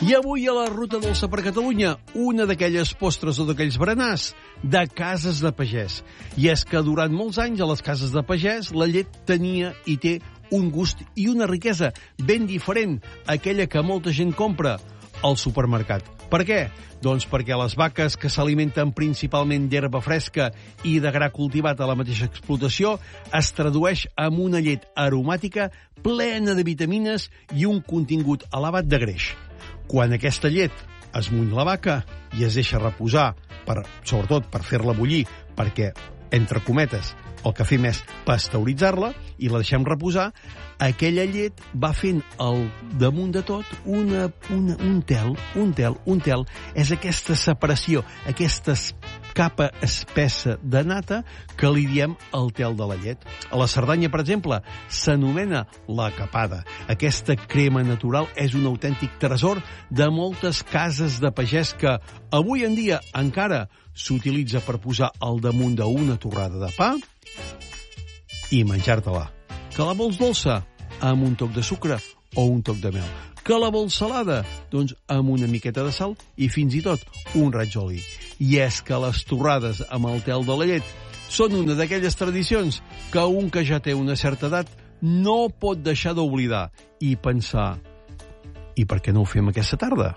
I avui a la Ruta Dolça per Catalunya, una d'aquelles postres o d'aquells berenars de cases de pagès. I és que durant molts anys a les cases de pagès la llet tenia i té un gust i una riquesa ben diferent a aquella que molta gent compra al supermercat. Per què? Doncs perquè les vaques que s'alimenten principalment d'herba fresca i de gra cultivat a la mateixa explotació es tradueix en una llet aromàtica plena de vitamines i un contingut elevat de greix. Quan aquesta llet es muny la vaca i es deixa reposar, sobretot per fer-la bullir, perquè, entre cometes, el que fem és pasteuritzar-la i la deixem reposar, aquella llet va fent al damunt de tot un tel. És aquesta separació, aquesta capa espessa de nata que li diem el tel de la llet. A la Cerdanya, per exemple, s'anomena la capada. Aquesta crema natural és un autèntic tresor de moltes cases de pagès que avui en dia encara s'utilitza per posar al damunt d'una torrada de pa i menjar-te-la. Que la vols dolça? Amb un toc de sucre o un toc de mel. Que la vols salada? Doncs amb una miqueta de sal i fins i tot un raig d'oli. I és que les torrades amb el tel de la llet són una d'aquelles tradicions que un que ja té una certa edat no pot deixar d'oblidar i pensar: i per què no ho fem aquesta tarda?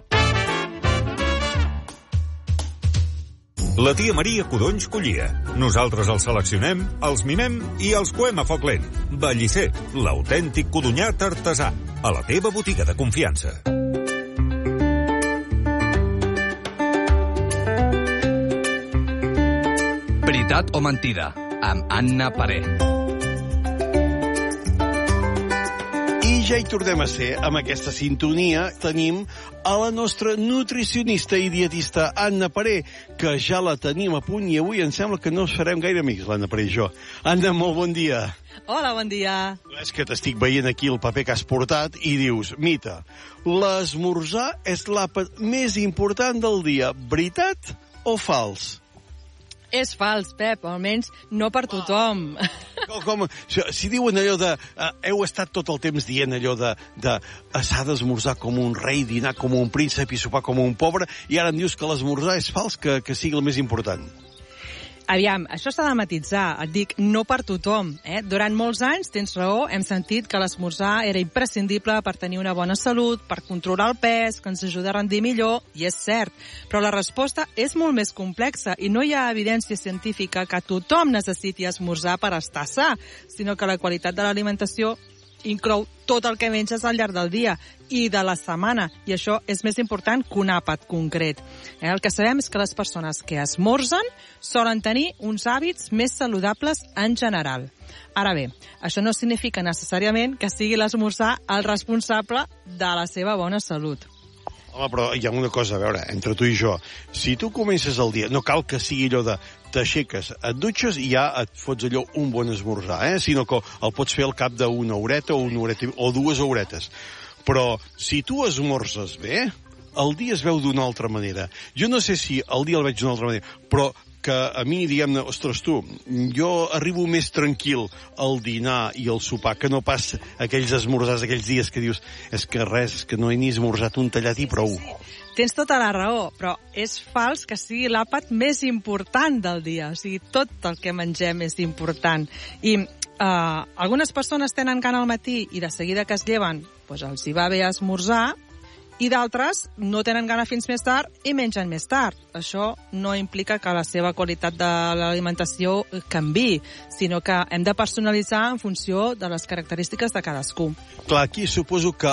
La tia Maria codonys collia. Nosaltres els seleccionem, els mimem i els coem a foc lent. Bellicer, l'autèntic codonyat artesà. A la teva botiga de confiança. Veritat o mentida, amb Anna Paré. I ja hi tornem a ser, amb aquesta sintonia. Tenim a la nostra nutricionista i dietista Anna Paré, que ja la tenim a punt i avui em sembla que no serem gaire amics, l'Anna Paré i jo. Anna, molt bon dia. Hola, bon dia. És que t'estic veient aquí el paper que has portat i dius: Mita, l'esmorzar és l'àpat més important del dia. Veritat o fals? És fals, Pep, almenys no per tothom. Com, si diuen allò de... heu estat tot el temps dient allò de s'ha d'esmorzar com un rei, dinar com un príncep i sopar com un pobre, i ara em dius que l'esmorzar és fals, que sigui el més important. Aviam, això s'ha de matitzar. Et dic, no per tothom. Durant molts anys, tens raó, hem sentit que l'esmorzar era imprescindible per tenir una bona salut, per controlar el pes, que ens ajuda a rendir millor, i és cert. Però la resposta és molt més complexa i no hi ha evidència científica que tothom necessiti esmorzar per estar sa, sinó que la qualitat de l'alimentació inclou tot el que menges al llarg del dia i de la setmana, i això és més important que un àpat concret. El que sabem és que les persones que esmorzen solen tenir uns hàbits més saludables en general. Ara bé, això no significa necessàriament que sigui l'esmorzar el responsable de la seva bona salut. Home, però hi ha una cosa, a veure, entre tu i jo. Si tu comences el dia, no cal que sigui allò de t'aixeques, et dutxes i ja et fots allò un bon esmorzar, sinó que el pots fer al cap d'una horeta o 2 horetes. Però si tu esmorzes bé, el dia es veu d'una altra manera. Jo no sé si el dia el veig d'una altra manera, però que a mi, diguem-ne, ostres, tu, jo arribo més tranquil al dinar i al sopar que no pas aquells esmorzars, aquells dies que dius és que no he ni esmorzat un tallat i prou. Tens tota la raó, però és fals que sigui l'àpat més important del dia. O sigui, tot el que mengem és important. I algunes persones tenen gana al matí i de seguida que es lleven doncs els hi va bé esmorzar, i d'altres no tenen gana fins més tard i mengen més tard. Això no implica que la seva qualitat de l'alimentació canviï, sinó que hem de personalitzar en funció de les característiques de cadascú. Clar, aquí suposo que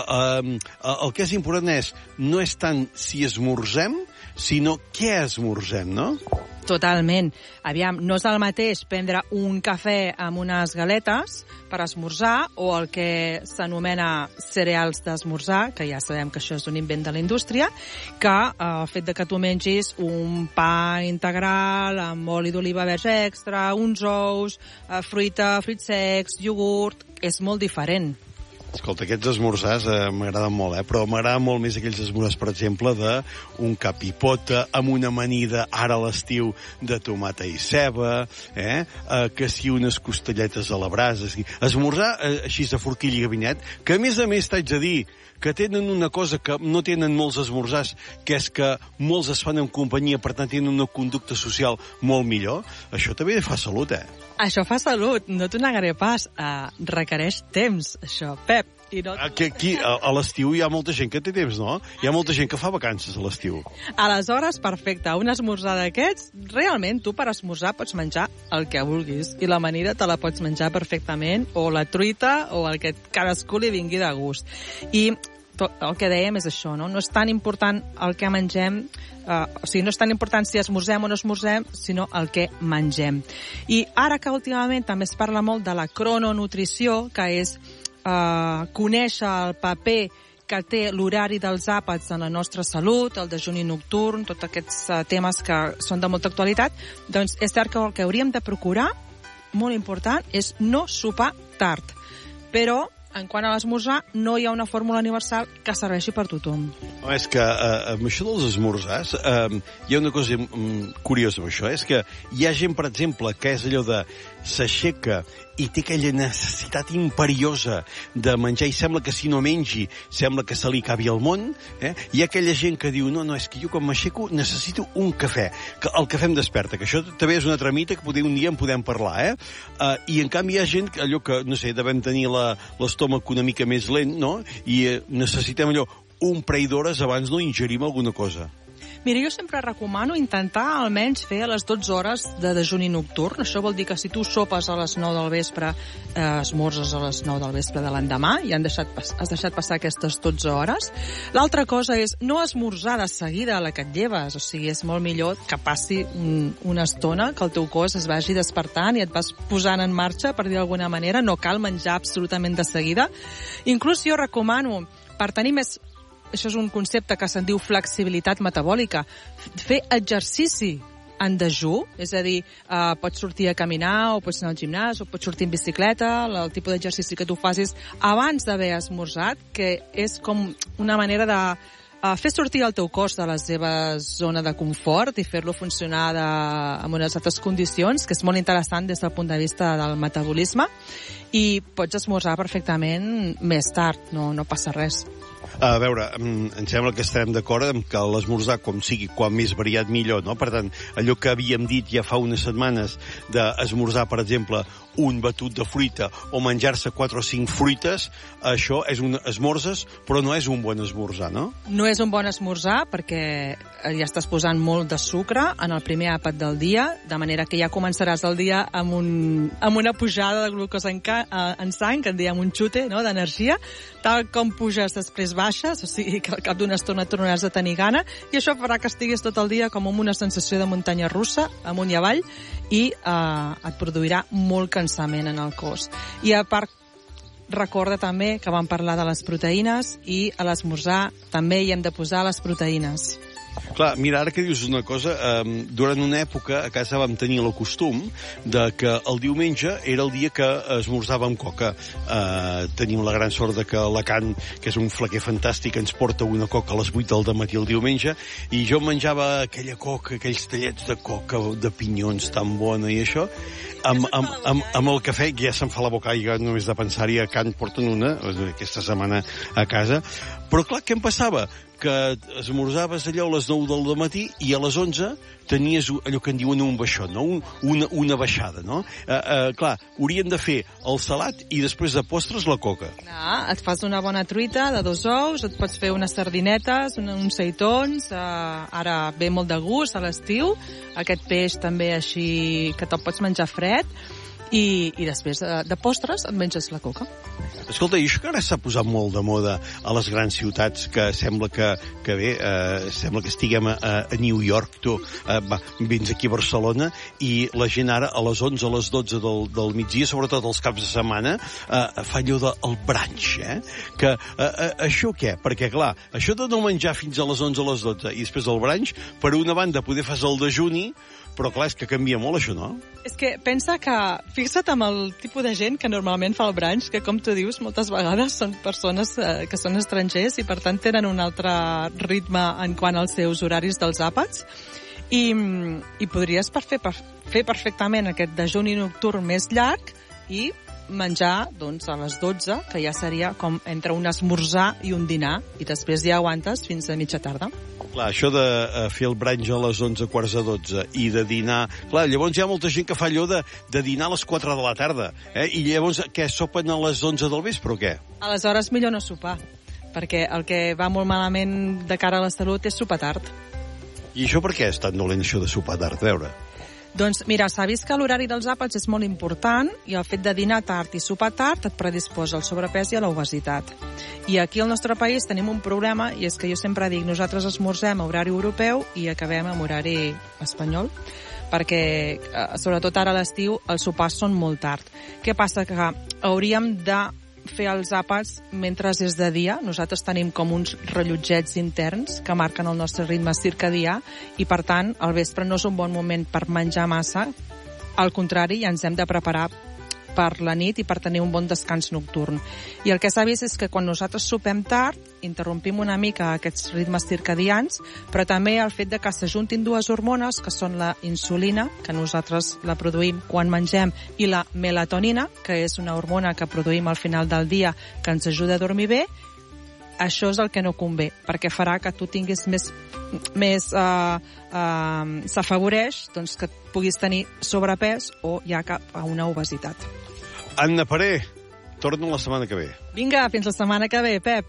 el que és important no és tant si esmorzem, sinó què esmorzem, no? Totalment. Aviam, no és el mateix prendre un cafè amb unes galetes per esmorzar o el que s'anomena cereals d'esmorzar, que ja sabem que això és un invent de la indústria, que el fet de que tu mengis un pa integral amb oli d'oliva verge extra, uns ous, fruita, fruits secs, iogurt, és molt diferent. Escolta, aquests esmorzars m'agraden molt, però m'agraden molt més aquells esmorzars, per exemple, d'un capipota amb una amanida, ara a l'estiu, de tomata i ceba, que si unes costelletes a la brasa. Esmorzar així de forquilla i gabinet, que a més t'haig de dir que tenen una cosa que no tenen molts esmorzars, que és que molts es fan en companyia, per tant tenen una conducta social molt millor. Això també fa salut, Això fa salut, no t'ho negaré pas. Requereix temps, això, Pep. Aquí, a l'estiu, hi ha molta gent que té temps, no? Hi ha molta gent que fa vacances a l'estiu. Aleshores, perfecte, un esmorzar d'aquests, realment tu per esmorzar pots menjar el que vulguis, i l'amanida te la pots menjar perfectament, o la truita, o el que cadascú li vingui de gust. I el que dèiem és això, no? No és tan important el que mengem, o sigui, no és tan important si esmorzem o no esmorzem, sinó el que mengem. I ara que últimament també es parla molt de la crononutrició, que és conèixer el paper que té l'horari dels àpats en la nostra salut, el dejuni nocturn, tots aquests temes que són de molta actualitat, doncs és cert que el que hauríem de procurar, molt important, és no sopar tard. Però en quant a l'esmorzar, no hi ha una fórmula universal que serveixi per tothom. És que amb això dels esmorzars hi ha una cosa curiosa amb això, és que hi ha gent, per exemple, que és allò de s'aixeca i té aquella necessitat imperiosa de menjar i sembla que si no mengi sembla que se li acabi el món. Hi ha aquella gent que diu, no, és que jo quan m'aixeco necessito un cafè, que el cafè em desperta, que això també és una tramita que un dia en podem parlar, i en canvi hi ha gent, allò que, no sé, devem tenir l'estómac una mica més lent, no? I necessitem allò un parell d'hores abans no ingerim alguna cosa. Mira, jo sempre recomano intentar almenys fer a les 12 hores de dejuni nocturn. Això vol dir que si tu sopes a les 9 del vespre, esmorzes a les 9 del vespre de l'endemà i has deixat passar aquestes 12 hores. L'altra cosa és no esmorzar de seguida a la que et lleves. O sigui, és molt millor que passi una estona, que el teu cos es vagi despertant i et vas posant en marxa, per dir d'alguna manera. No cal menjar absolutament de seguida. Inclús jo recomano, per tenir més... Això és un concepte que se'n diu flexibilitat metabòlica. Fer exercici en dejú, és a dir, pots sortir a caminar, o pots anar al gimnàs, o pots sortir en bicicleta, el tipus d'exercici que tu facis abans d'haver esmorzat, que és com una manera de fer sortir el teu cos de la seva zona de confort i fer-lo funcionar en unes altres condicions, que és molt interessant des del punt de vista del metabolisme, i pots esmorzar perfectament més tard, no passa res. A veure, em sembla que estarem d'acord amb que l'esmorzar, com sigui, quan més variat millor, no? Per tant, allò que havíem dit ja fa unes setmanes d'esmorzar, per exemple, un batut de fruita o menjar-se 4 o 5 fruites, això és un esmorzes, però no és un bon esmorzar, no? No és un bon esmorzar perquè ja estàs posant molt de sucre en el primer àpat del dia, de manera que ja començaràs el dia amb una pujada de glucosa en sang, que en diem un xute, no?, d'energia. Tal com puges, després baixes, o sigui que al cap d'una estona tornaràs a tenir gana, i això farà que estiguis tot el dia com amb una sensació de muntanya russa, amunt i avall, i et produirà molt cansament en el cos. I a part, recorda també que vam parlar de les proteïnes, i a l'esmorzar també hi hem de posar les proteïnes. Clar, mira, ara que dius una cosa, durant una època a casa vam tenir el costum de que el diumenge era el dia que esmorzàvem coca. Tenim la gran sort de que Alacant, que és un flequer fantàstic, ens porta una coca a les 8 del matí el diumenge, i jo menjava aquella coca, aquells tallets de coca de pinyons tan bona i això, amb el cafè, que ja se'm fa la boca aigua només de pensar-hi. A Can porten una aquesta setmana a casa, però clar, què em passava? Que esmorzaves allò a les 9 del matí i a les 11 tenies allò que en diuen un baixó, no? Una baixada, no? Clar, hauríem de fer el salat i després de postres la coca. Et fas una bona truita de 2 ous, et pots fer unes sardinetes, uns seitons, ara ve molt de gust a l'estiu, aquest peix també així que te'l pots menjar fred, i després de postres et menges la coca. Escolta, i això que ara s'ha posat molt de moda a les grans ciutats, que sembla que bé, sembla que estiguem a New York, tu vins aquí a Barcelona, i la gent ara a les 11, a les 12 del migdia, sobretot els caps de setmana, fa allò del brunch, que això què? Perquè, clar, això de no menjar fins a les 11 a les 12 i després del brunch, per una banda poder fer el dejuni, però clar, és que canvia molt això, no? És que pensa que, fixa't amb el tipus de gent que normalment fa el brunch, que com tu dius, moltes vegades són persones que són estrangers i per tant tenen un altre ritme en quant als seus horaris dels àpats, i podries fer perfectament aquest dejuni nocturn més llarg i menjar doncs, a les 12, que ja seria com entre un esmorzar i un dinar, i després ja aguantes fins a mitja tarda. Clar, això de fer el brunch a les 11, quarts de 12, i de dinar... Clar, llavors hi ha molta gent que fa allò de dinar a les 4 de la tarda, i llavors, què, sopen a les 11 del vespre o què? Aleshores, millor no sopar, perquè el que va molt malament de cara a la salut és sopar tard. I això per què és tan dolent, això de sopar tard? A veure... Doncs mira, s'ha vist que l'horari dels àpats és molt important i el fet de dinar tard i sopar tard et predisposa al sobrepès i a l'obesitat. I aquí al nostre país tenim un problema, i és que jo sempre dic, nosaltres esmorzem a horari europeu i acabem amb horari espanyol, perquè sobretot ara a l'estiu els sopars són molt tard. Què passa? Que hauríem de fer els àpats mentre és de dia. Nosaltres tenim com uns rellotgets interns que marquen el nostre ritme circadià i, per tant, al vespre no és un bon moment per menjar massa. Al contrari, ja ens hem de preparar per la nit i per tenir un bon descans nocturn. I el que s'ha vist és que quan nosaltres sopem tard, interrompim una mica aquests ritmes circadians, però també el fet de que s'ajuntin dues hormones, que són la insulina, que nosaltres la produïm quan mengem, i la melatonina, que és una hormona que produïm al final del dia que ens ajuda a dormir bé. Això és el que no convé, perquè farà que tu tinguis s'afavoreix doncs, que puguis tenir sobrepès o ja cap a una obesitat. Anna Paré, torno la setmana que ve. Vinga, fins la setmana que ve, Pep.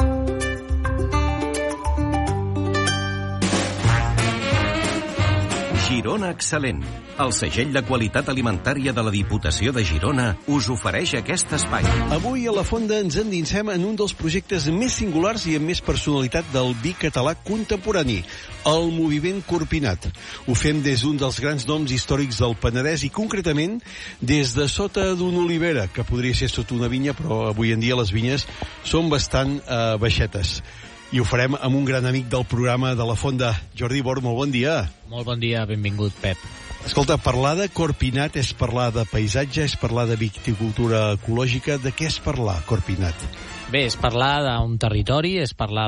Girona Excel·lent. El segell de qualitat alimentària de la Diputació de Girona us ofereix aquest espai. Avui a la Fonda ens endinsem en un dels projectes més singulars i amb més personalitat del vi català contemporani, el moviment Corpinat. Ho fem des d'un dels grans noms històrics del Penedès i concretament des de sota d'una olivera, que podria ser sota una vinya, però avui en dia les vinyes són bastant baixetes. I ho farem amb un gran amic del programa de la Fonda, Jordi Bor. Molt bon dia. Molt bon dia, benvingut, Pep. Escolta, parlar de Corpinat és parlar de paisatge, és parlar de viticultura ecològica. De què és parlar, Corpinat? Bé, és parlar d'un territori, és parlar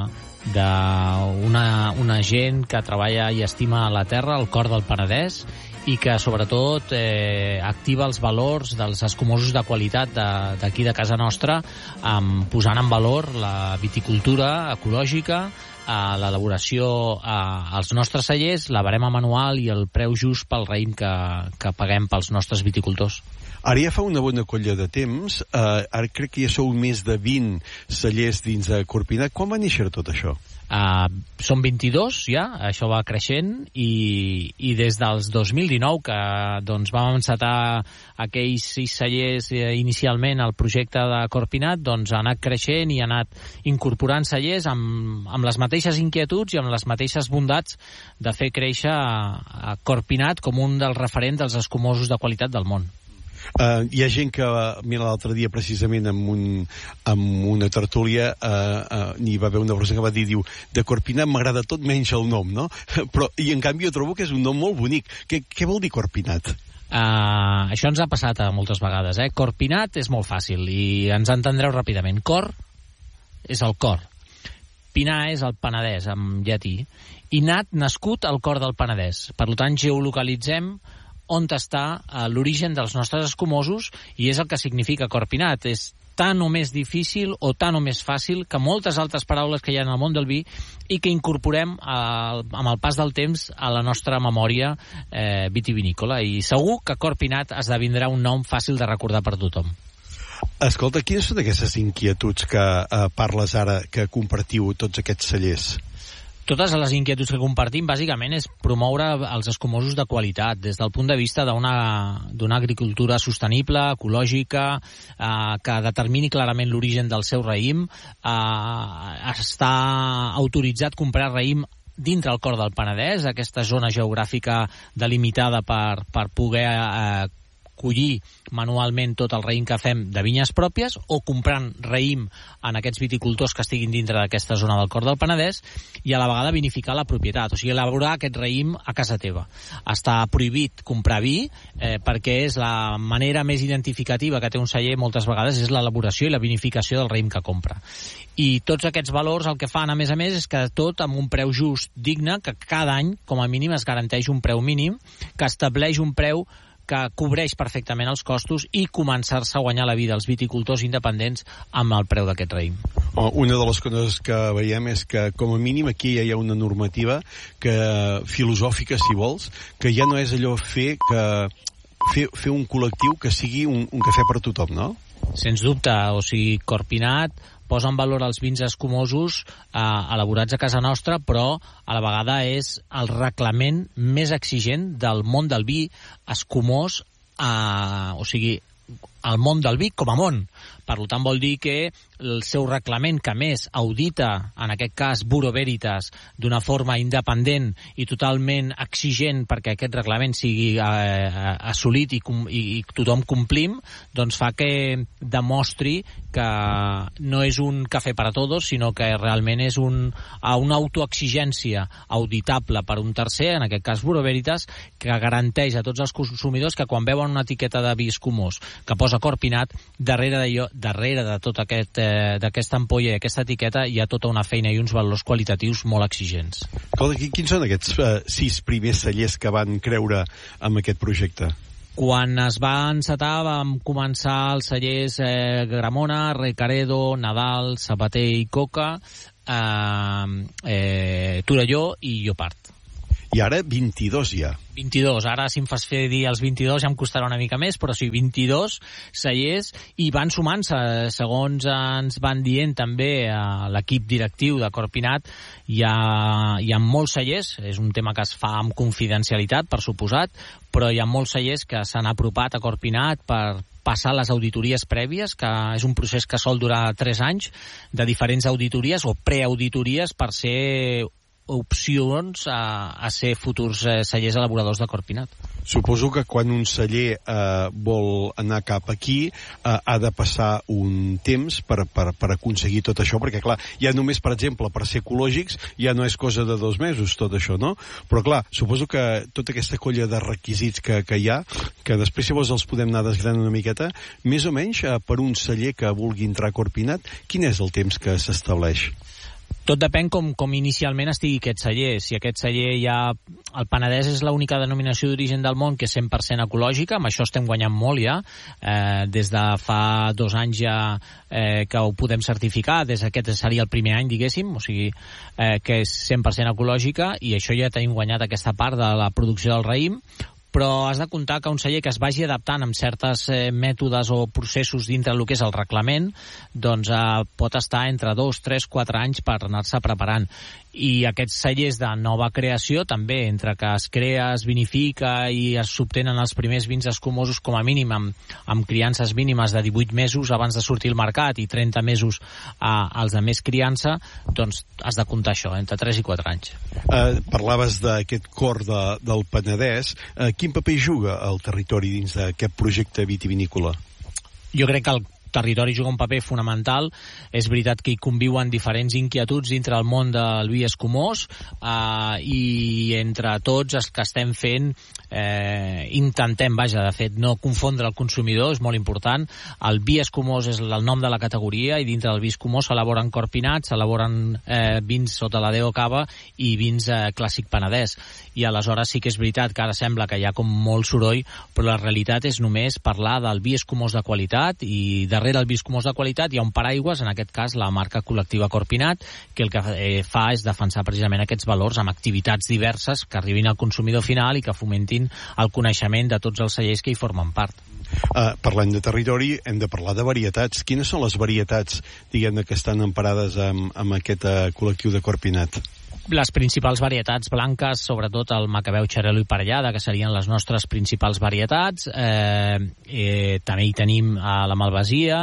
d'una gent que treballa i estima la terra, el cor del Penedès, i que sobretot activa els valors dels escumosos de qualitat d'aquí de casa nostra, posant en valor la viticultura ecològica, l'elaboració als nostres cellers, la barema manual i el preu just pel raïm que paguem pels nostres viticultors. Ara ja fa una bona colla de temps, ara crec que ja sou més de 20 cellers dins de Corpinat. Quan va néixer tot això? Som 22 ja, això va creixent, i des dels 2019 que doncs, vam encetar aquells 6 cellers inicialment al projecte de Corpinat, doncs ha anat creixent i ha anat incorporant cellers amb les mateixes inquietuds i amb les mateixes bondats de fer créixer a Corpinat com un dels referents dels escumosos de qualitat del món. Hi ha gent que, mira, l'altre dia precisament amb una tertúlia n'hi va haver una persona que va dir, diu, de Corpinat m'agrada tot menys el nom, no? Però, i en canvi jo trobo que és un nom molt bonic. Què vol dir Corpinat? Això ens ha passat moltes vegades, Corpinat és molt fàcil i ens entendreu ràpidament. Cor és el cor, Pinar és el Penedès en llatí, i nat, nascut al cor del Penedès. Per tant, geolocalitzem on està l'origen dels nostres escumosos, i és el que significa Corpinat. És tan o més difícil o tan o més fàcil que moltes altres paraules que hi ha en el món del vi i que incorporem amb el pas del temps a la nostra memòria vitivinícola. I segur que Corpinat esdevindrà un nom fàcil de recordar per tothom. Escolta, quines són aquestes inquietuds que parles ara, que compartiu tots aquests cellers? Totes les inquietuds que compartim, bàsicament, és promoure els escumosos de qualitat, des del punt de vista d'una agricultura sostenible, ecològica, que determini clarament l'origen del seu raïm. Està autoritzat comprar raïm dintre el cor del Penedès, aquesta zona geogràfica delimitada per poder collir manualment tot el raïm que fem de vinyes pròpies o comprant raïm en aquests viticultors que estiguin dintre d'aquesta zona del Cor del Penedès i a la vegada vinificar la propietat, o sigui, elaborar aquest raïm a casa teva. Està prohibit comprar vi perquè és la manera més identificativa que té un celler moltes vegades és l'elaboració i la vinificació del raïm que compra. I tots aquests valors el que fan, a més, és que tot amb un preu just, digne, que cada any, com a mínim, es garanteix un preu mínim, que estableix un preu que cobreix perfectament els costos i començar-se a guanyar la vida als viticultors independents amb el preu d'aquest raïm. Una de les coses que veiem és que, com a mínim, aquí ja hi ha una normativa filosòfica, si vols, que ja no és allò fer un col·lectiu que sigui un cafè per tothom, no? Sens dubte, o sigui, Corpinat posa en valor els vins escumosos elaborats a casa nostra, però a la vegada és el reglament més exigent del món del vi escumós, o sigui, el món del vi com a món. Per tant, vol dir que el seu reglament, que més audita, en aquest cas Bureau Veritas, d'una forma independent i totalment exigent perquè aquest reglament sigui assolit i tothom complim, doncs fa que demostri que no és un cafè per a tots, sinó que realment és una autoexigència auditable per un tercer, en aquest cas Bureau Veritas, que garanteix a tots els consumidors que quan veuen una etiqueta de vi escumós que posa Corpinat, darrere de tota d'aquesta ampolla i aquesta etiqueta hi ha tota una feina i uns valors qualitatius molt exigents. Quins són aquests 6 primers cellers que van creure en aquest projecte? Quan es va encetar vam començar els cellers Gramona, Recaredo, Nadal, Sabater i Coca, Torelló i Llopart. I ara 22 ja. 22, ara si em fas fer dir els 22 ja em costarà una mica més, però sí, 22 cellers, i van sumant-se, segons ens van dient també a l'equip directiu de Corpinat, hi ha molts cellers, és un tema que es fa amb confidencialitat, per suposat, però hi ha molts cellers que s'han apropat a Corpinat per passar les auditories prèvies, que és un procés que sol durar 3 anys, de diferents auditories o preauditories per ser opcions a ser futurs cellers elaboradors de Corpinat. Suposo que quan un celler vol anar cap aquí ha de passar un temps per aconseguir tot això, perquè clar, ja només, per exemple, per ser ecològics ja no és cosa de 2 mesos tot això, no? Però clar, suposo que tota aquesta colla de requisits que hi ha, que després si vols els podem anar desgranant una miqueta, més o menys per un celler que vulgui entrar a Corpinat, quin és el temps que s'estableix? Tot depèn com inicialment estigui aquest celler. Si aquest celler ja... El Penedès és l'única denominació d'origen del món que és 100% ecològica, amb això estem guanyant molt ja. Des de fa 2 anys ja que ho podem certificar, des d'aquest seria el primer any, diguéssim, o sigui, que és 100% ecològica, i això ja tenim guanyat aquesta part de la producció del raïm. Però has de comptar que un celler que es vagi adaptant amb certes mètodes o processos dintre del que és el reglament, doncs pot estar entre 2, 3, 4 anys per anar-se preparant. I aquests cellers de nova creació també, entre que es crea, es vinifica i es s'obtenen els primers vins escumosos com a mínim amb criances mínimes de 18 mesos abans de sortir al mercat i 30 mesos als de més criança, doncs has de comptar això, entre 3 i 4 anys. Parlaves d'aquest cor del Penedès. Quin paper juga el territori dins d'aquest projecte vitivinícola? Jo crec que el territori juga un paper fonamental. És veritat que hi conviuen diferents inquietuds dintre el món del vi escumós i entre tots els que estem fent intentem, de fet, no confondre el consumidor, és molt important. El vi escumós és el nom de la categoria i dintre del vi escumós s'elaboren Corpinats, s'elaboren vins sota la DO Cava i vins clàssic penedès. I aleshores sí que és veritat que ara sembla que hi ha com molt soroll, però la realitat és només parlar del vi escumós de qualitat, i darrere el vi escumós de qualitat hi ha un paraigües, en aquest cas la marca col·lectiva Corpinat, que el que fa és defensar precisament aquests valors amb activitats diverses que arribin al consumidor final i que fomentin el coneixement de tots els cellers que hi formen part. Parlant de territori, hem de parlar de varietats. Quines són les varietats, diguem-ne, que estan emparades amb aquest col·lectiu de Corpinat? les principals varietats blanques, sobretot el Macabeu, Xarel·lo i Parellada, que serien les nostres principals varietats. També hi tenim la Malvasia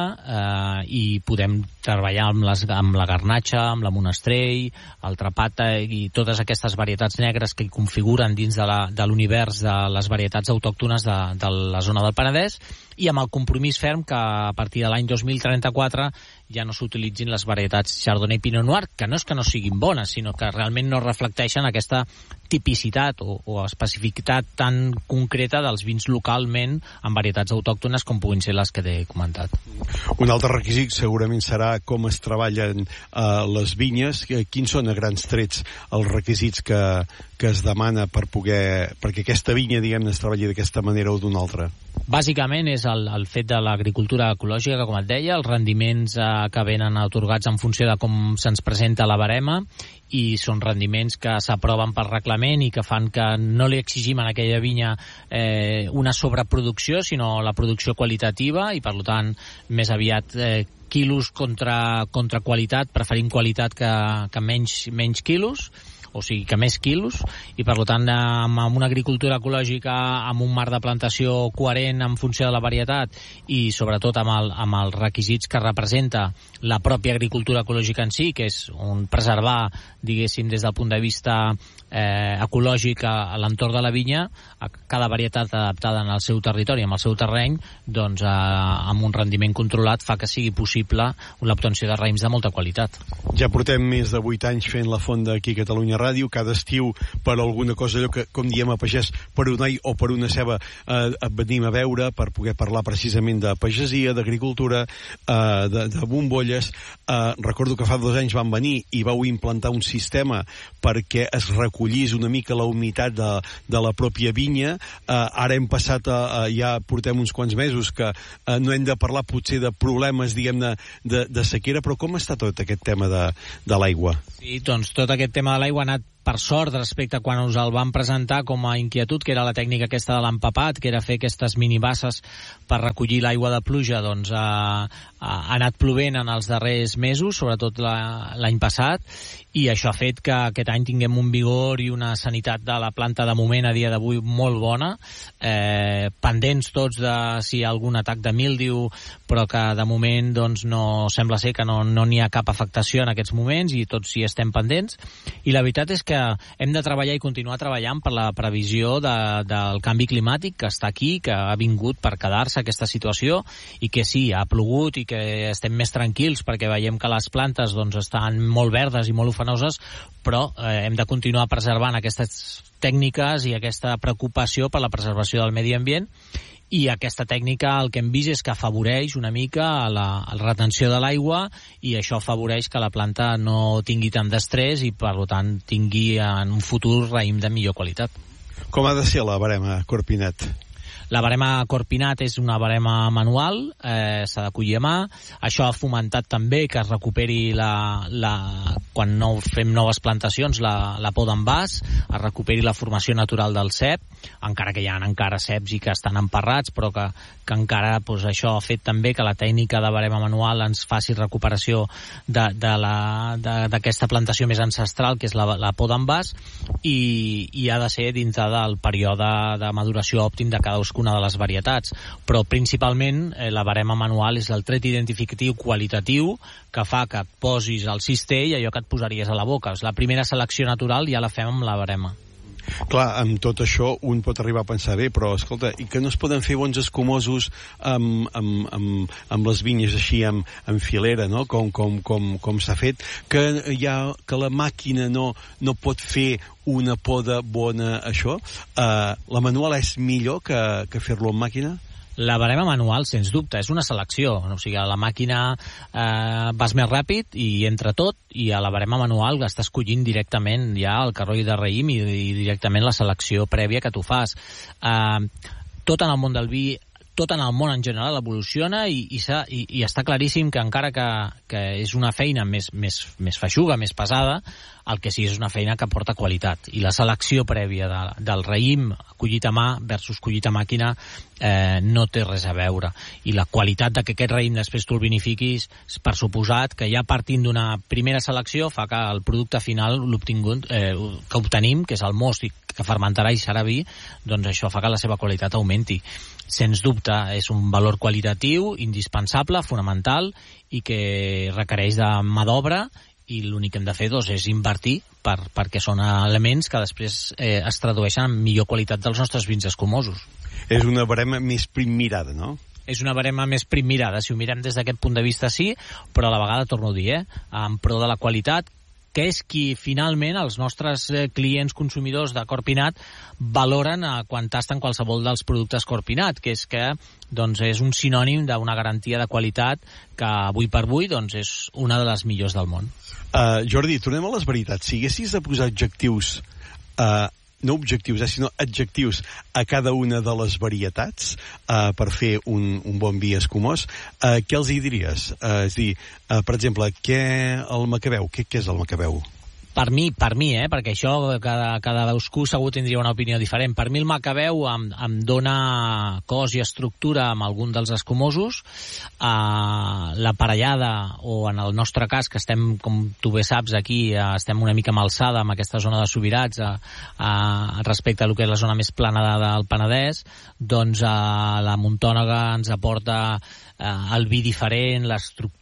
i podem treballar amb la Garnatxa, amb la Monastrell, el Trapata i totes aquestes varietats negres que hi configuren dins de l'univers de les varietats autòctones de la zona del Penedès, i amb el compromís ferm que a partir de l'any 2034 ja no s'utilitzin les varietats Chardonnay i Pinot Noir, que no és que no siguin bones, sinó que realment no reflecteixen aquesta tipicitat o especificitat tan concreta dels vins localment amb varietats autòctones com puguin ser les que t'he comentat. Un altre requisit segurament serà com es treballen les vinyes. Quins són a grans trets els requisits que es demana perquè aquesta vinya, diguem-ne, es treballi d'aquesta manera o d'una altra? Bàsicament és el fet de l'agricultura ecològica, que com et deia, els rendiments que venen atorgats en funció de com se'ns presenta la barema, i són rendiments que s'aproven per reglament i que fan que no li exigim a aquella vinya una sobreproducció, sinó la producció qualitativa, i per tant més aviat quilos contra qualitat, preferim qualitat que menys quilos, o sigui que més quilos, i per tant amb una agricultura ecològica, amb un marc de plantació coherent en funció de la varietat i sobretot amb els requisits que representa la pròpia agricultura ecològica en si, que és preservar, diguéssim, des del punt de vista ecològic a l'entorn de la vinya, a cada varietat adaptada en el seu territori, amb el seu terreny, doncs amb un rendiment controlat fa que sigui possible l'obtenció de raïms de molta qualitat. Ja portem més de 8 anys fent la fonda aquí a Catalunya Ràdio. Cada estiu, per alguna cosa, allò que, com diem a pagès, per un all o per una ceba venim a veure per poder parlar precisament de pagesia, d'agricultura, de bombolles. Recordo que fa 2 anys van venir i vau implantar un sistema perquè es recollís una mica la humitat de la pròpia vinya. Ara hem passat ja portem uns quants mesos que no hem de parlar potser de problemes, diguem-ne, de sequera, però com està tot aquest tema de l'aigua? Sí, doncs tot aquest tema de l'aigua ha anat per sort respecte a quan us el vam presentar com a inquietud, que era la tècnica aquesta de l'empapat, que era fer aquestes minibasses per recollir l'aigua de pluja. Doncs ha anat plovent en els darrers mesos, sobretot l'any passat, i això ha fet que aquest any tinguem un vigor i una sanitat de la planta de moment a dia d'avui molt bona, pendents tots de si hi ha algun atac de míldiu, però que de moment doncs, no sembla ser que no n'hi ha cap afectació en aquests moments i tots hi estem pendents. I la veritat és que hem de treballar i continuar treballant per la previsió del canvi climàtic que està aquí, que ha vingut per quedar-se aquesta situació, i que sí, ha plogut i que estem més tranquils perquè veiem que les plantes doncs, estan molt verdes i molt ufanoses, però hem de continuar preservant aquestes tècniques i aquesta preocupació per la preservació del medi ambient. I aquesta tècnica el que hem vist és que afavoreix una mica la retenció de l'aigua, i això afavoreix que la planta no tingui tant d'estrès i per tant tingui en un futur raïm de millor qualitat. Com ha de ser la barema Corpinat? La barema Corpinat és una barema manual, s'ha de collir a mà. Això ha fomentat també que es recuperi quan no fem noves plantacions, la poda en vas, es recuperi la formació natural del cep, encara que hi ha encara ceps i que estan emparrats, però que encara doncs, això ha fet també que la tècnica de barema manual ens faci recuperació d'aquesta plantació més ancestral, que és la poda en vas, i ha de ser dintre del període de maduració òptim de cadascuna de les varietats, però principalment la barema manual és el tret identificatiu qualitatiu que fa que et posis al cistell allò que et posaries a la boca. La primera selecció natural ja la fem amb la barema. Clar, amb tot això un pot arribar a pensar bé, però escolta, i que no es poden fer bons escumosos amb les vinyes així en filera, no? Com s'ha fet, que la màquina no pot fer una poda bona, això? La manual és millor que fer-lo amb màquina? La barema manual, sens dubte, és una selecció. O sigui, a la màquina vas més ràpid i entra tot, i a la barema manual estàs collint directament ja el carroll de raïm i directament la selecció prèvia que tu fas. Tot en el món del vi tot en el món en general evoluciona i està claríssim que encara que és una feina més feixuga, més pesada, el que sí és una feina que porta qualitat. I la selecció prèvia del raïm collit a mà versus collit a màquina no té res a veure. I la qualitat de que aquest raïm després tu el vinifiquis, per suposat que ja partint d'una primera selecció fa que el producte final que obtenim, que és el most que fermentarà i serà vi, doncs això fa que la seva qualitat augmenti. Sens dubte, és un valor qualitatiu, indispensable, fonamental, i que requereix de mà d'obra, i l'únic que hem de fer és invertir perquè són elements que després es tradueixen en millor qualitat dels nostres vins escumosos. És una barema més primmirada, no? És una barema més primmirada, si ho mirem des d'aquest punt de vista sí, però a la vegada torno a dir, en pro de la qualitat, que és qui finalment els nostres clients consumidors de Corpinat valoren quan tasten qualsevol dels productes Corpinat, que és que és un sinònim d'una garantia de qualitat que avui per avui és una de les millors del món. Jordi, tornem a les varietats. Si haguessis de posar adjectius, no objectius, sinó adjectius a cada una de les varietats per fer un bon vi escumós, què els hi diries? És a dir, per exemple, el macabeu, què és el macabeu? Per mi, perquè això cada cadascú segur tindria una opinió diferent. Per mi el macabeu em dona cos i estructura amb algun dels escumosos. La parellada, o en el nostre cas, que estem, com tu bé saps, aquí, estem una mica amb alçada amb aquesta zona de Subirats respecte a lo que és la zona més plana del Penedès, doncs la Muntònega ens aporta el vi diferent, l'estructura,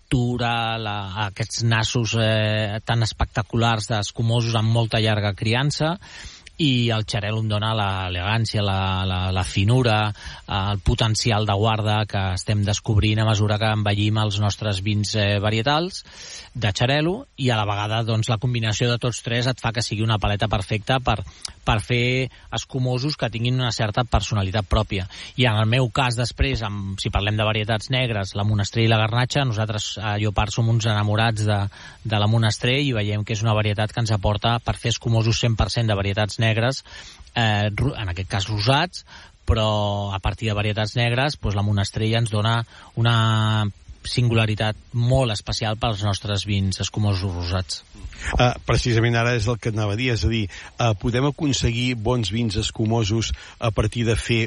aquests nassos tan espectaculars d'escumosos amb molta llarga criança, i el xarel·lo em dona l'elegància, la finura, el potencial de guarda que estem descobrint a mesura que envellim els nostres vins varietals de xarel·lo, i a la vegada la combinació de tots tres et fa que sigui una paleta perfecta per fer escumosos que tinguin una certa personalitat pròpia. I en el meu cas després, si parlem de varietats negres, la Monastrell i la Garnatxa, nosaltres a Llopart som uns enamorats de la Monastrell i veiem que és una varietat que ens aporta per fer escumosos 100% de varietats negres, en aquest cas rosats, però a partir de varietats negres la Monastrell ens dona una singularitat molt especial pels nostres vins escumosos rosats. Precisament ara és el que anava a dir, és a dir, podem aconseguir bons vins escumosos a partir de fer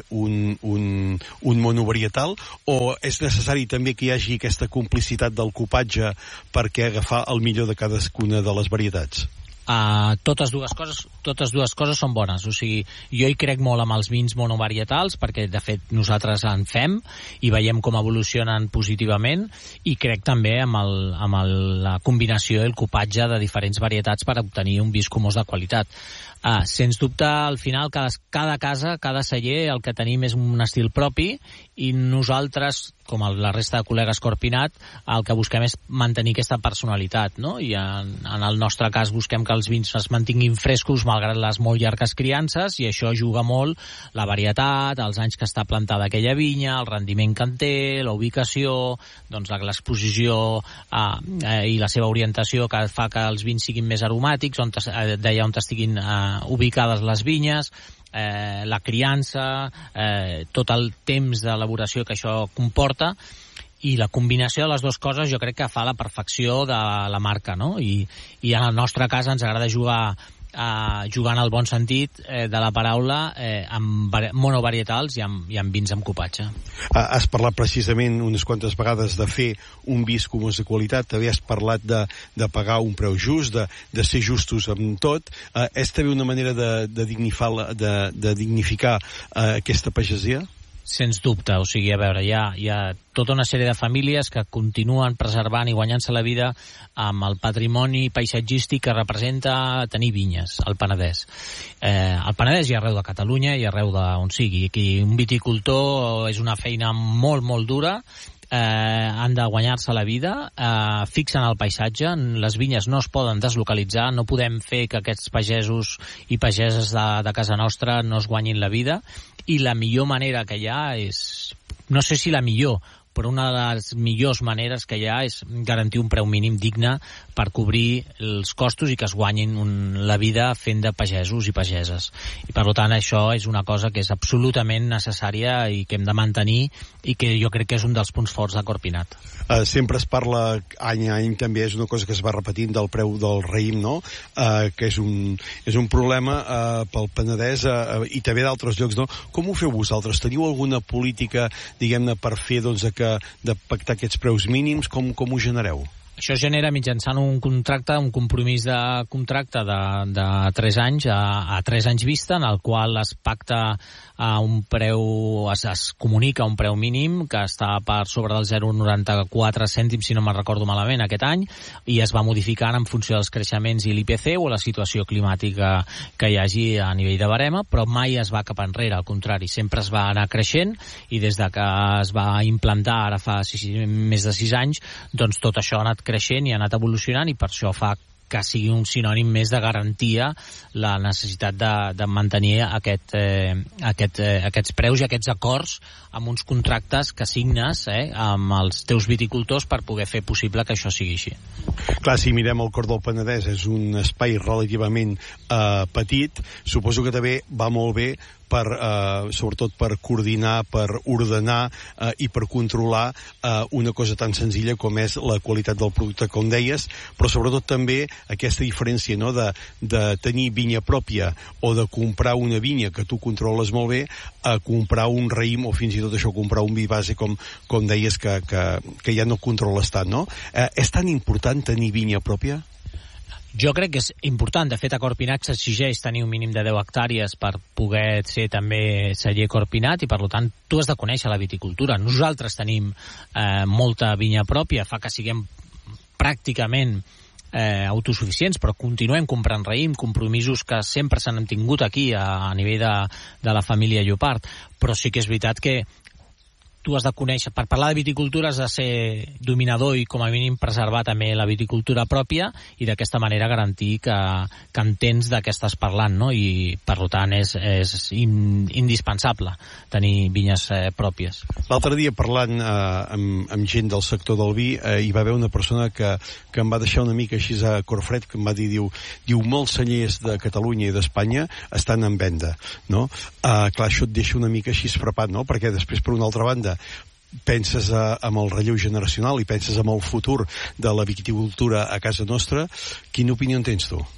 un monovarietal, o és necessari també que hi hagi aquesta complicitat del cupatge perquè agafar el millor de cadascuna de les varietats? Totes dues coses són bones. O sigui, jo hi crec molt amb els vins monovarietals, perquè de fet nosaltres en fem i veiem com evolucionen positivament, i crec també amb la combinació i el cupatge de diferents varietats per obtenir un vi escumós de qualitat. Sens dubte, al final, cada casa, cada celler, el que tenim és un estil propi, i nosaltres, com la resta de col·legues Corpinat, el que busquem és mantenir aquesta personalitat, no? I en el nostre cas busquem que els vins es mantinguin frescos malgrat les molt llargues criances, i això juga molt la varietat, els anys que està plantada aquella vinya, el rendiment que en té, la ubicació, l'exposició i la seva orientació, que fa que els vins siguin més aromàtics, on estiguin ubicades les vinyes, la criança, tot el temps d'elaboració que això comporta, i la combinació de les dues coses jo crec que fa la perfecció de la marca, no? I en el nostre cas ens agrada jugar en el bon sentit de la paraula, amb monovarietals i amb vins amb cupatge. Has parlat precisament unes quantes vegades de fer un vi escumós de qualitat, també has parlat de pagar un preu just, de ser justos amb tot. És també una manera de dignificar aquesta pagesia? Sens dubte, o sigui, a veure, hi ha tota una sèrie de famílies que continuen preservant i guanyant-se la vida amb el patrimoni paisatgístic que representa tenir vinyes al Penedès. Al Penedès i arreu de Catalunya i arreu d'on sigui. Aquí un viticultor és una feina molt, molt dura, han de guanyar-se la vida, fixen el paisatge, les vinyes no es poden deslocalitzar, no podem fer que aquests pagesos i pageses de casa nostra no es guanyin la vida, i la millor manera que hi ha és, no sé si la millor, però una de les millors maneres que hi ha és garantir un preu mínim digne per cobrir els costos i que es guanyin la vida fent de pagesos i pageses. I per tant això és una cosa que és absolutament necessària i que hem de mantenir i que jo crec que és un dels punts forts de Corpinat. Sempre es parla any a any, també és una cosa que es va repetint del preu del raïm, no? Que és un problema pel Penedès i també d'altres llocs, no? Com ho feu vosaltres? Teniu alguna política, diguem-ne, per fer de pactar aquests preus mínims? Com ho genereu? Això es genera mitjançant un contracte, un compromís de contracte de 3 anys, a 3 anys vista, en el qual es pacta un preu, es comunica un preu mínim que està per sobre del 0,94 cèntims, si no me'n recordo malament, aquest any, i es va modificant en funció dels creixements i l'IPC o la situació climàtica que hi hagi a nivell de barema, però mai es va cap enrere, al contrari, sempre es va anar creixent, i des de que es va implantar ara fa més de 6 anys, doncs tot això ha anat creixent i ha anat evolucionant, i per això fa que sigui un sinònim més de garantia la necessitat de mantenir aquests preus i aquests acords amb uns contractes que signes amb els teus viticultors per poder fer possible que això sigui així. Clar, si mirem el Cor del Penedès, és un espai relativament petit, suposo que també va molt bé sobretot per coordinar, per ordenar i per controlar una cosa tan senzilla com és la qualitat del producte, com deies, però sobretot també aquesta diferència, no?, de tenir vinya pròpia o de comprar una vinya que tu controles molt bé a comprar un raïm o fins i tot això, comprar un vi base com deies que ja no controles tant, no? És tan important tenir vinya pròpia? Jo crec que és important. De fet, a Corpinat s'exigeix tenir un mínim de 10 hectàrees per poder ser també celler Corpinat, i per tant tu has de conèixer la viticultura. Nosaltres tenim molta vinya pròpia, fa que siguem pràcticament autosuficients, però continuem comprant raïm, compromisos que sempre s'han tingut aquí a nivell de la família Llopart. Però sí que és veritat que tu has de conèixer, per parlar de viticultura has de ser dominador i com a mínim preservar també la viticultura pròpia, i d'aquesta manera garantir que entens de què estàs parlant, no? I per tant és indispensable tenir vinyes pròpies. L'altre dia, parlant amb gent del sector del vi, hi va haver una persona que em va deixar una mica així a Corfred, que em va dir, diu molts cellers de Catalunya i d'Espanya estan en venda, no? Clar, això et deixa una mica així frapat, no? Perquè després, per una altra banda, penses en el relleu generacional i penses en el futur de la viticultura a casa nostra. Quina opinió en tens tu?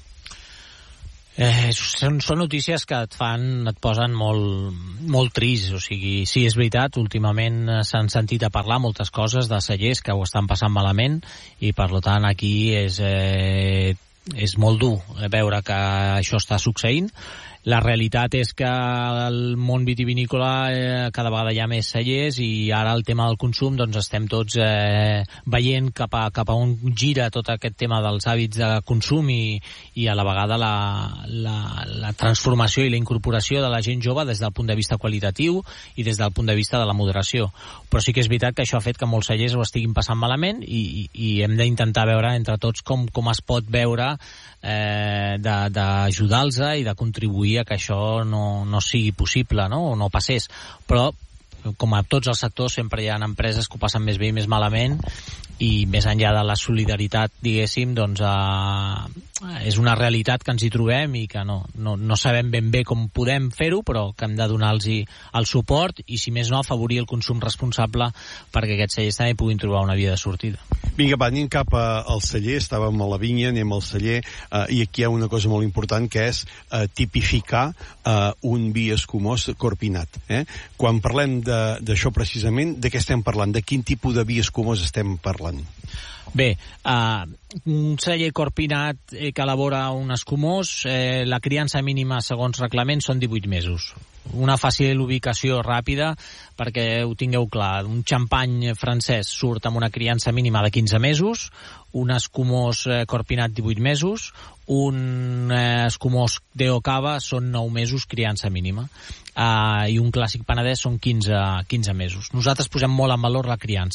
Són notícies que et posen molt trist. O sigui, sí, és veritat, últimament s'han sentit a parlar moltes coses de cellers que ho estan passant malament, i per tant aquí és molt dur veure que això està succeint. La realitat és que al món vitivinícola cada vegada hi ha més cellers, i ara el tema del consum, doncs estem tots veient cap a on gira tot aquest tema dels hàbits de consum i a la vegada la transformació i la incorporació de la gent jove des del punt de vista qualitatiu i des del punt de vista de la moderació. Però sí que és veritat que això ha fet que molts cellers ho estiguin passant malament, i hem d'intentar veure entre tots com es pot veure d'ajudar-los i de contribuir a que això no sigui possible, no? O no passés. Però, com a tots els sectors, sempre hi ha empreses que ho passen més bé i més malament, i més enllà de la solidaritat, diguéssim, doncs és una realitat que ens hi trobem i que no sabem ben bé com podem fer-ho, però que hem de donar-los el suport i, si més no, afavorir el consum responsable perquè aquests cellers també puguin trobar una via de sortida. Vinga, va, anem cap al celler. Estàvem a la vinya, anem al celler, i aquí hi ha una cosa molt important, que és tipificar un vi escumós Corpinat. Quan parlem d'això precisament, de què estem parlant? De quin tipus de vi escumós estem parlant? Bé, un celler Corpinat que elabora un escumós, la criança mínima segons reglament són 18 mesos. Una fàcil ubicació ràpida perquè ho tingueu clar. Un xampany francès surt amb una criança mínima de 15 mesos, un escumós Corpinat 18 mesos, un escumós DO Cava són 9 mesos criança mínima, i un clàssic Penedès són 15 mesos. Nosaltres posem molt en valor la criança,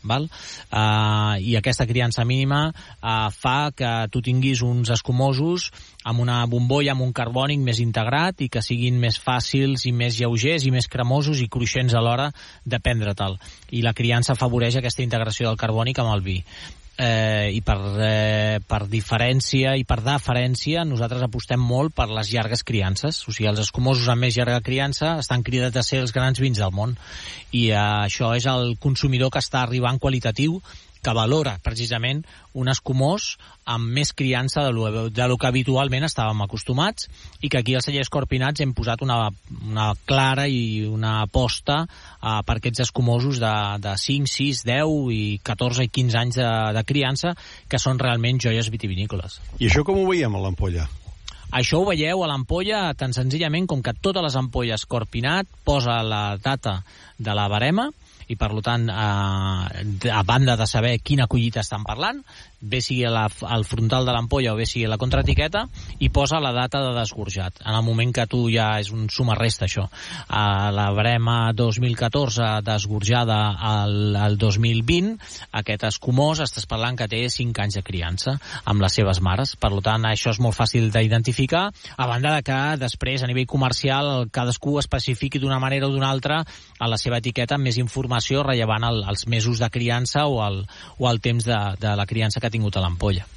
val? I aquesta criança mínima fa que tu tinguis uns escumosos amb una bombolla, amb un carbònic més integrat i que siguin més fàcils i més lleugers i més cremosos i cruixents a l'hora de prendre-te'l. I la criança afavoreix aquesta integració del carbònic amb el vi. I per diferència i per deferència nosaltres apostem molt per les llargues criances, o sigui, els escumosos amb més llarga criança estan cridats a ser els grans vins del món, i això és el consumidor que està arribant qualitatiu, que valora precisament un escumós amb més criança de lo que habitualment estàvem acostumats, i que aquí als cellers Corpinats hem posat una clara i una aposta per aquests escumosos de 5, 6, 10 i 14 i 15 anys de criança, que són realment joies vitivinícoles. I això com ho veiem a l'ampolla? Això ho veieu a l'ampolla tan senzillament com que totes les ampolles Corpinat posa la data de la barema, i per tant, a banda de saber quina collita estan parlant, bé sigui al frontal de l'ampolla o bé sigui la contraetiqueta, i posa la data de desgorjat, en el moment que tu ja és un suma-resta, això. La barema 2014 desgorjada al 2020, aquest escumós estàs parlant que té 5 anys de criança amb les seves mares, per tant això és molt fàcil d'identificar, a banda de que després a nivell comercial cadascú especifiqui d'una manera o d'una altra a la seva etiqueta amb més informació rellevant als mesos de criança o al temps de la criança que ha tingut a l'ampolla.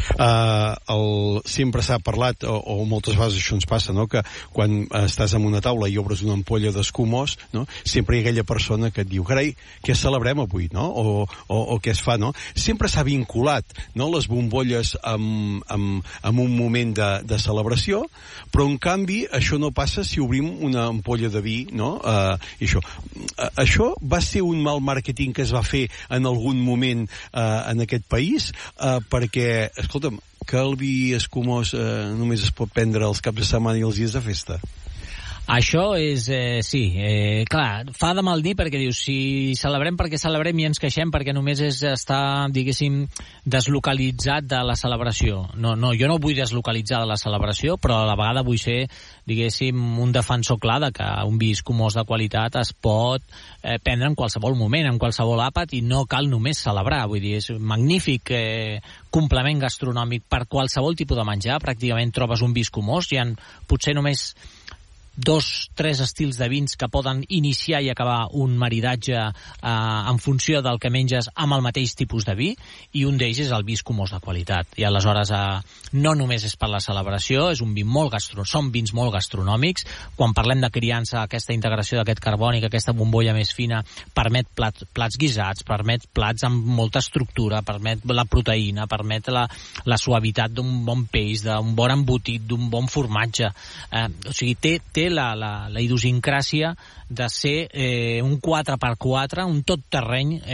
Sempre s'ha parlat, o moltes vegades això ens passa, no? Que quan estàs en una taula i obres una ampolla d'escumós, no? Sempre hi ha aquella persona que et diu, carai, què celebrem avui, no? O què es fa, no? Sempre s'ha vinculat, no?, les bombolles amb un moment de celebració, però en canvi això no passa si obrim una ampolla de vi, no? I això va ser un mal màrqueting que es va fer en algun moment en aquest país, perquè escolta'm, que el vi escumós només es pot prendre els caps de setmana i els dies de festa? Això és, sí, clar, fa de mal dir perquè dius, si celebrem perquè celebrem i ens queixem perquè només és estar, diguéssim, deslocalitzat de la celebració. No, jo no vull deslocalitzar de la celebració, però a la vegada vull ser, diguéssim, un defensor clar de que un vi escumós de qualitat es pot prendre en qualsevol moment, en qualsevol àpat, i no cal només celebrar. Vull dir, és un magnífic complement gastronòmic per qualsevol tipus de menjar. Pràcticament trobes un vi escumós, hi ha potser només 2-3 estils de vins que poden iniciar i acabar un maridatge en funció del que menges amb el mateix tipus de vi, i un d'ells és el vi escumós de qualitat. I aleshores no només és per la celebració, és un vi són vins molt gastronòmics. Quan parlem de criança, aquesta integració d'aquest carbònic, aquesta bombolla més fina, permet plats guisats, permet plats amb molta estructura, permet la proteïna, permet la suavitat d'un bon peix, d'un bon embotit, d'un bon formatge. O sigui, té la idiosincràsia de ser un 4x4, un tot terreny